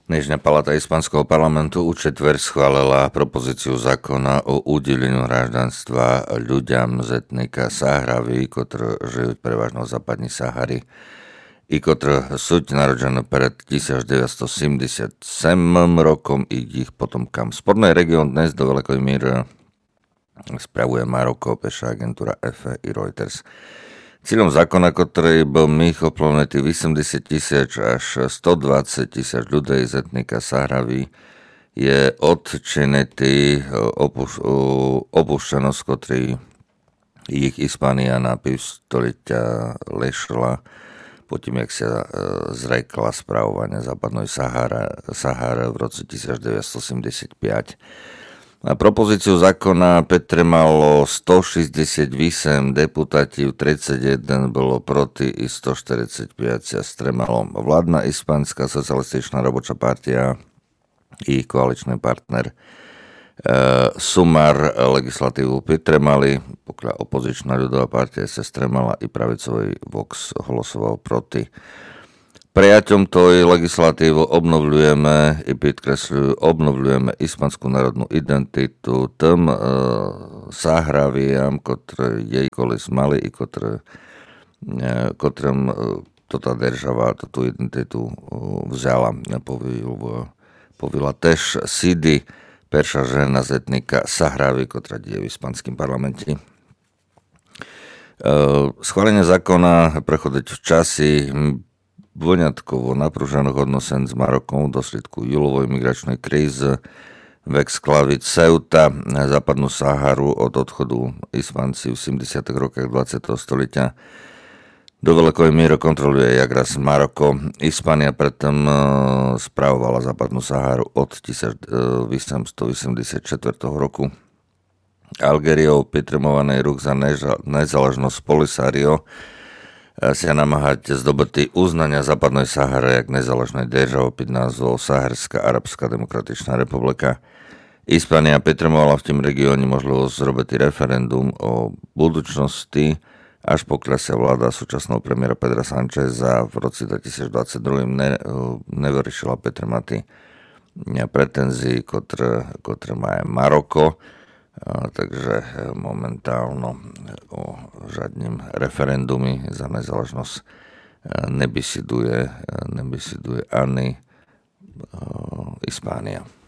Dnešná palata Ispanského parlamentu u četvrť schválila propozíciu zákona o udeleniu hráždanstva ľuďom z etnika Sahraví, ktorí žijú prevažno v západní Sahary i ktorí sú narodzení pred 1977 rokom i ich potomkám. Sporný región dnes do veľkej miery spravuje Maroko, peša agentúra EFE i Reuters. Cílom zákona, ktorý byl mých oplovnetý 80 000 až 120 000 ľudí z etnika Sahraví, je odčinitý opuštěnost, ktorý ich Hispania na pівstolіття lešila po tím, jak sa zrekla spravovania západnej Sahary v roce 1975. Na propozíciu zákona Petремало 168 deputatів, 31 bolo proti i 145 sa stremalo. Vládna Ispanská socialističná robočá partia i koaličný partner Sumar legislatívu Petremali, pokiaľ opozičná ľudová partia sa stremala i pravicový Vox hlasoval proti. Prijaťom tej legislatívu obnovľujeme ispanskú národnú identitu tým Sahraviam, ktoré jej kolis mali i ktorým tá država tú identitu vzala. Povila tež Sidi, perša žena z etnika Sahravi, ktorá je v ispanskom parlamente. Schválenie zákona prechodить v časi voňatkovo napružených odnosen s Marokom v dôsledku júlovej migračnej krízy v exklavi Ceuta západnú Saharu od odchodu Ispanci v 70. rokoch 20. stolіття do veľkej miery kontroluje jak raz Maroko. Ispania predtým spravovala západnú Saharu od 1884 roku. Algériou pritrmovaný ruch za nezáležnosť Polisario sa namáhať zdobytý uznania západnej Sahary jak nezáležnej državy pod názvom Saharská arabská demokratičná republika. Ispania pritrmovala v tým regióne možnosť zrobiť referendum o budúcnosti, až pokiaľ sa vláda súčasného premiéra Pedra Sancheza v roce 2022 nevyriešila Petrematy pretenzii, ktoré má Maroko. Takže momentálno o žiadnym referendumi za nezáležnosť nebesiduje ani Hispánia.